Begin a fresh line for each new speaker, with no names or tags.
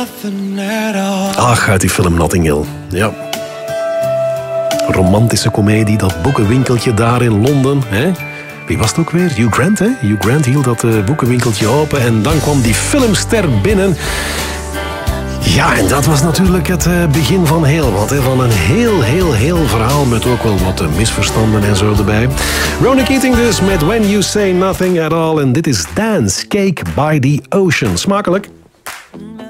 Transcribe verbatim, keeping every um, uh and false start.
Ach, uit die film Notting Hill. Ja. Romantische komedie, dat boekenwinkeltje daar in Londen. Hè? Wie was het ook weer? Hugh Grant, hè? Hugh Grant hield dat uh, boekenwinkeltje open en dan kwam die filmster binnen. Ja, en dat was natuurlijk het uh, begin van heel wat. Hè? Van een heel, heel, heel verhaal met ook wel wat uh, misverstanden en zo erbij. Ronan Keating dus met When You Say Nothing At All. En dit is Dance Cake by the Ocean. Smakelijk.